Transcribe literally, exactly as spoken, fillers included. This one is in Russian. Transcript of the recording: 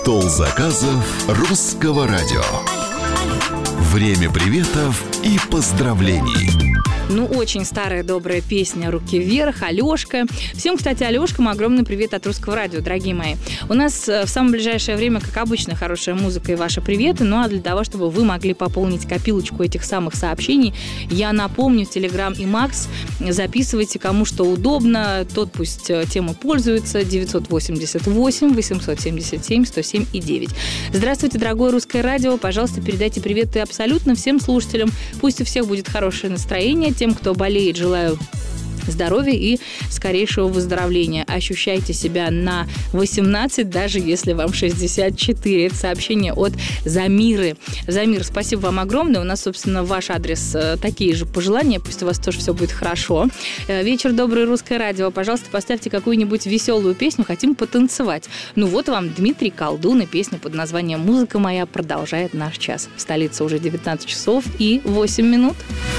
Стол заказов русского радио. Время приветов и поздравлений. Ну, очень старая добрая песня «Руки вверх», Алёшка. Всем, кстати, Алёшкам огромный привет от Русского радио, дорогие мои. У нас в самое ближайшее время, как обычно, хорошая музыка и ваши приветы. Ну, а для того, чтобы вы могли пополнить копилочку этих самых сообщений, я напомню, Телеграм и Макс, записывайте кому что удобно, тот пусть темой пользуется. девятьсот восемьдесят восемь восемьсот семьдесят семь сто семь и девять. Здравствуйте, дорогое Русское радио. Пожалуйста, передайте приветы абсолютно всем слушателям. Пусть у всех будет хорошее настроение. Тем, кто болеет, желаю здоровья и скорейшего выздоровления. Ощущайте себя на восемнадцать, даже если вам шестьдесят четыре. Это сообщение от Замиры. Замир, спасибо вам огромное. У нас, собственно, ваш адрес такие же пожелания. Пусть у вас тоже все будет хорошо. Вечер добрый, Русское радио. Пожалуйста, поставьте какую-нибудь веселую песню. Хотим потанцевать. Ну вот вам Дмитрий Колдун и песня под названием «Музыка моя» продолжает наш час. В столице уже девятнадцать часов и восемь минут.